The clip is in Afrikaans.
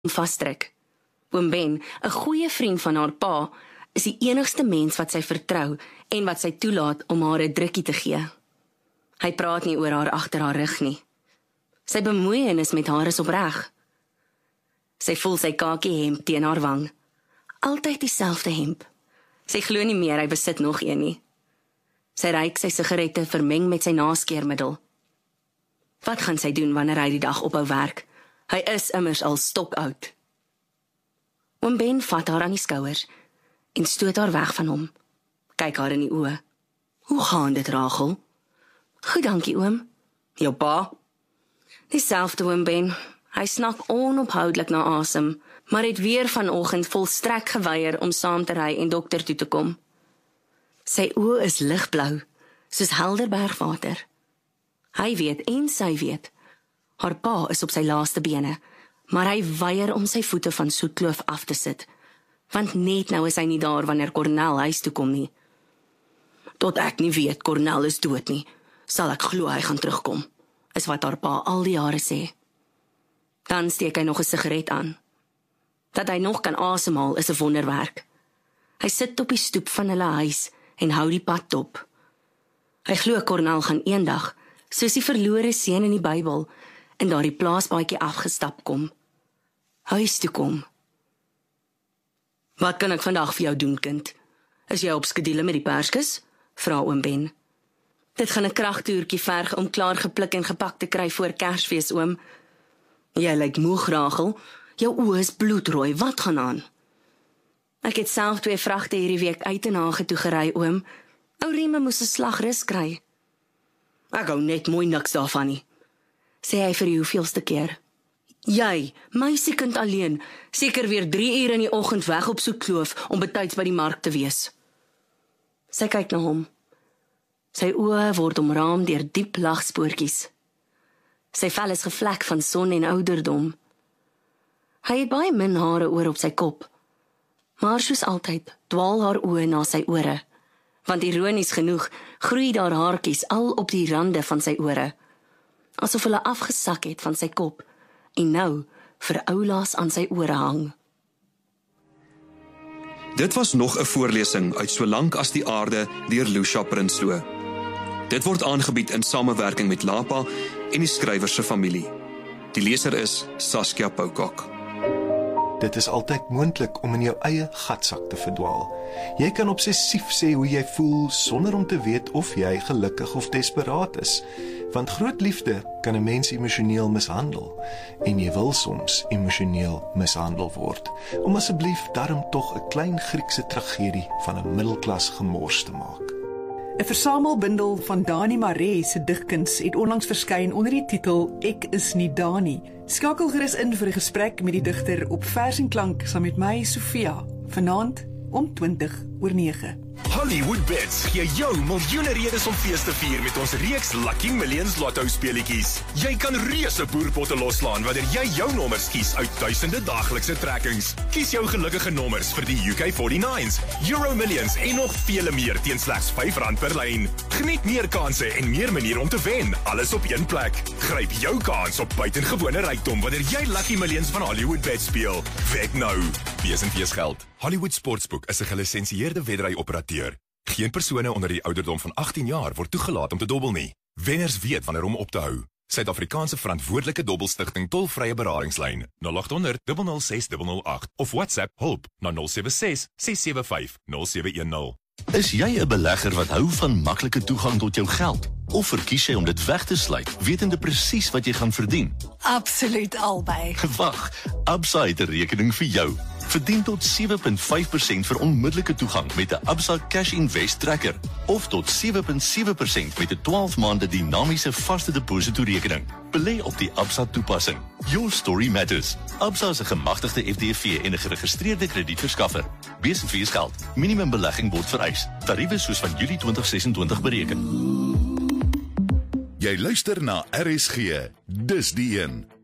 vasdruk. Oom Ben, 'n goeie vriend van haar pa, is die enigste mens wat sy vertrou en wat sy toelaat om haar 'n drukkie te gee. Hy praat nie oor haar agter haar rug nie. Sy bemoeienis met haar is opreg. Sy voel sy kakie hemp teen haar wang. Altyd dieselfde hemp. Sy glo nie meer hy besit nog een nie. Sy ruik sy sigarette vermeng met sy naskeermiddel. Wat gaan sy doen wanneer hy die dag ophou werk? Hy is immers al stokoud. Oom Ben vat haar aan die skouers en stoot haar weg van hom. Kyk haar in die oë. Hoe gaan dit, Rachel? Goed, dankie oom. Jou pa? Dieselfde oom Ben. Hy snak onophoudelik na asem, maar het weer vanoggend volstrek geweier om saam te ry en dokter toe te kom. Sy oë is ligblou, soos helder bergwater. Hy weet en sy weet, haar pa is op sy laaste bene, maar hy weier om sy voete van Soetkloof af te sit, want net nou is hy nie daar wanneer Cornel huis toe kom nie. Tot ek nie weet Cornel is dood nie, sal ek glo hy gaan terugkom, is wat haar pa al die jare sê. Dan steek hy nog 'n sigaret aan. Dat hy nog kan asemhaal is 'n wonderwerk. Hy sit op die stoep van hulle huis en hou die pad dop. Hy glo Cornel gaan eendag, soos die verlore seun in die Bybel, in daardie plaasbaadjie afgestap kom. Huis toe kom. Wat kan ek vandag vir jou doen, kind? Is jy op skedule met die perskes? Vra oom Ben. Dit gaan 'n kragtoertjie verg om klaar gepluk en gepak te kry voor Kersfees, oom. Jy lyk moeg, Rachel. Jou oë is bloedrooi, wat gaan aan? Ek het self 2 vragte hierdie week uit en Hage toe gery, oom. Ou Rieme moes 'n slag rus kry. Ek hou net mooi niks daarvan nie, sê hy vir die hoeveelste keer. Jy, meisiekind alleen, seker weer 3 ure in die oggend weg op Soetkloof om betyds by die mark te wees. Sy kyk na hom. Sy oë word omraam deur diep lagspoortjies. Sy vel is gevlek van son en ouderdom. Hy het baie min hare oor op sy kop, maar soos altyd dwaal haar oë na sy ore, want ironies genoeg groei daar haartjies al op die rande van sy ore, asof hulle afgesak het van sy kop en nou vir oulaas aan sy ore hang. Dit was nog 'n voorlesing uit Solank as die aarde deur Lucia Prinsloo. Dit word aangebied in samewerking met Lapa en die skrywer se familie. Die leser is Saskia Poukak. Dit is altyd moontlik om in jou eie gatsak te verdwaal. Jy kan obsessief sê hoe jy voel sonder om te weet of jy gelukkig of desperaat is. Want groot liefde kan 'n mens emosioneel mishandel en jy wil soms emosioneel mishandel word. Om asseblief daarom tog 'n klein Griekse tragedie van 'n middelklas gemors te maak. 'n Versamelbundel van Dani Maree se digkuns het onlangs verskyn onder die titel Ek is nie Dani. Skakel gerus in vir 'n gesprek met die digter op Vers en Klank saam met my, Sofia, vanaand om 20:09. Hollywood Bets gee jou miljoene redes om fees te vier met ons reeks Lucky Millions Lotto speletjies. Jy kan reuse boerpotte loslaan wanneer jy jou nommers kies uit duisende daaglikse trekkings. Kies jou gelukkige nommers vir die UK49s, Euro Millions en nog vele meer teen slegs R5 per lyn. Geniet meer kansse en meer maniere om te wen, alles op een plek. Gryp jou kans op buitengewone rykdom wanneer jy Lucky Millions van Hollywood Bets speel. Wek nou. Wees en feesgeld. Hollywood Sportsbook is 'n gelisensieerde wedry-operateur. Geen persone onder die ouderdom van 18 jaar word toegelaat om te dobbel nie. Wenners weet wanneer om op te hou. Suid-Afrikaanse verantwoordelike dobbelstigting tolvrye beradingslyn 0800 006 008 of WhatsApp hulp na 076 675 0710. Is jy 'n belegger wat hou van maklike toegang tot jou geld? Of verkies jy om dit weg te sluit, wetende presies wat jy gaan verdien? Absoluut albei. Wag, Absa het 'n rekening vir jou. Verdien tot 7.5% vir onmiddellike toegang met 'n Absa Cash Invest Tracker of tot 7.7% met 'n 12 maande dinamiese vaste depositorekening. Belê op die Absa toepassing. Your story matters. Absa is 'n gemagtigde FDV en 'n geregistreerde kredietverskaffer. Wees en fees geld. Minimum belegging word vereis. Tariewe soos van Julie 2026 bereken. Jy luister na RSG. Dis die een.